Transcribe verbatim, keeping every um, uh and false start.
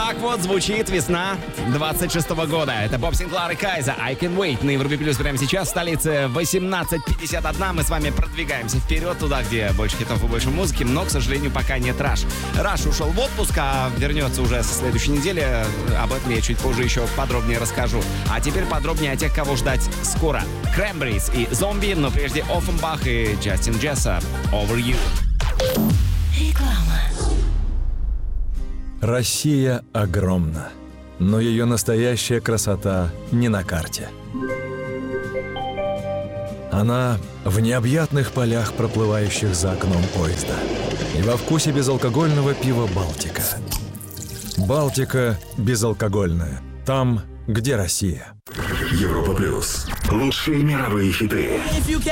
Так вот звучит весна двадцать шестого года. Это Боб Синклар и Кайза. I Can Wait на Европе Плюс прямо сейчас в столице восемнадцать пятьдесят один. Мы с вами продвигаемся вперед туда, где больше хитов и больше музыки. Но, к сожалению, пока нет Раш. Раш ушел в отпуск, а вернется уже со следующей недели. Об этом я чуть позже еще подробнее расскажу. А теперь подробнее о тех, кого ждать скоро. Cranberries и Зомби, но прежде Оффенбах и Джастин Джессоп. Over You. Реклама. Россия огромна, но ее настоящая красота не на карте. Она в необъятных полях, проплывающих за окном поезда, и во вкусе безалкогольного пива «Балтика». «Балтика» безалкогольная. Там, где Россия. Европа Плюс. Лучшие мировые хиты.